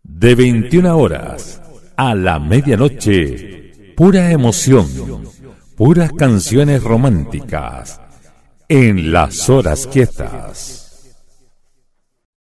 De 21 horas a la medianoche, pura emoción, puras canciones románticas en Las Horas Quietas.